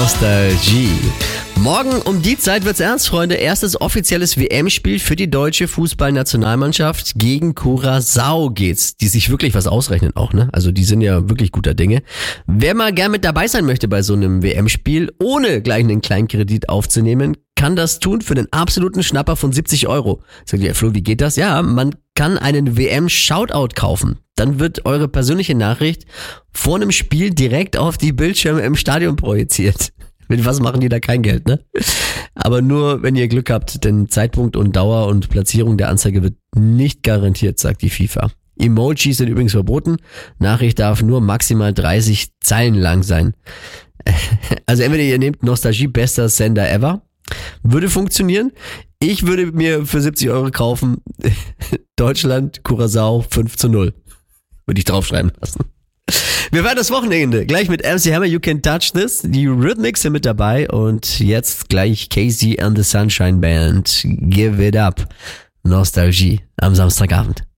Nostalgie. Morgen um die Zeit wird's ernst, Freunde. Erstes offizielles WM-Spiel für die deutsche Fußballnationalmannschaft. Gegen Curaçao geht's, die sich wirklich was ausrechnen auch, ne? Also die sind ja wirklich guter Dinge. Wer mal gern mit dabei sein möchte bei so einem WM-Spiel, ohne gleich einen Kleinkredit aufzunehmen, kann das tun für den absoluten Schnapper von 70 Euro. Sagt ihr, Flo, wie geht das? Ja, man kann einen WM-Shoutout kaufen. Dann wird eure persönliche Nachricht vor einem Spiel direkt auf die Bildschirme im Stadion projiziert. Mit was machen die da kein Geld, ne? Aber nur, wenn ihr Glück habt, denn Zeitpunkt und Dauer und Platzierung der Anzeige wird nicht garantiert, sagt die FIFA. Emojis sind übrigens verboten. Nachricht darf nur maximal 30 Zeilen lang sein. Also entweder ihr nehmt Nostalgie, bester Sender ever. Würde funktionieren. Ich würde mir für 70 Euro kaufen, Deutschland, Curaçao 5-0. Würde ich draufschreiben lassen. Wir werden das Wochenende gleich mit MC Hammer, You Can Touch This. Die Rhythmics sind mit dabei und jetzt gleich Casey and the Sunshine Band. Give it up. Nostalgie am Samstagabend.